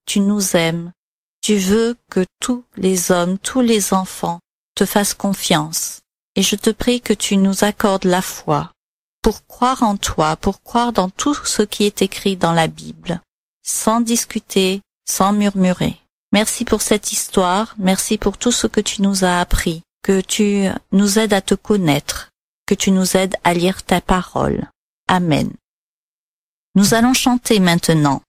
tu nous aimes. Tu veux que tous les hommes, tous les enfants te fassent confiance. Et je te prie que tu nous accordes la foi pour croire en toi, pour croire dans tout ce qui est écrit dans la Bible, sans discuter, sans murmurer. Merci pour cette histoire, merci pour tout ce que tu nous as appris, que tu nous aides à te connaître, que tu nous aides à lire ta parole. Amen. Nous allons chanter maintenant.